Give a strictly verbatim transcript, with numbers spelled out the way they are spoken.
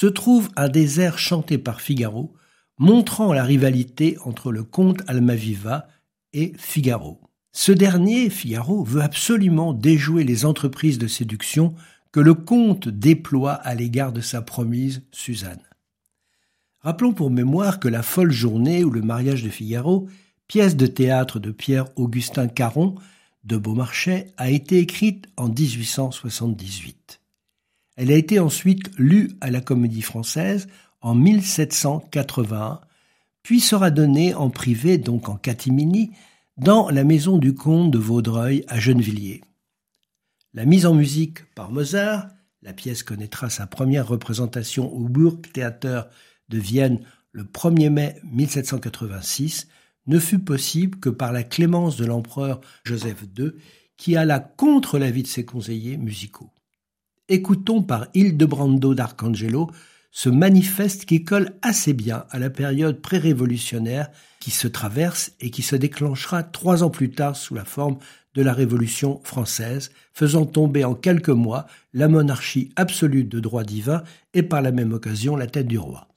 se trouve un des airs chantés par Figaro, montrant la rivalité entre le comte Almaviva et Figaro. Ce dernier, Figaro, veut absolument déjouer les entreprises de séduction que le comte déploie à l'égard de sa promise Suzanne. Rappelons pour mémoire que La folle journée ou Le mariage de Figaro, pièce de théâtre de Pierre-Augustin Caron de Beaumarchais, a été écrite en dix-huit cent soixante-dix-huit. Elle a été ensuite lue à la Comédie-Française en mille sept cent quatre-vingt-un, puis sera donnée en privé, donc en catimini, dans la maison du comte de Vaudreuil à Gennevilliers. La mise en musique par Mozart, la pièce connaîtra sa première représentation au Burgtheater de Vienne le premier mai mille sept cent quatre-vingt-six, ne fut possible que par la clémence de l'empereur Joseph deux, qui alla contre l'avis de ses conseillers musicaux. Écoutons par Ildebrando d'Arcangelo ce manifeste qui colle assez bien à la période pré-révolutionnaire qui se traverse et qui se déclenchera trois ans plus tard sous la forme de la Révolution française, faisant tomber en quelques mois la monarchie absolue de droit divin et par la même occasion la tête du roi.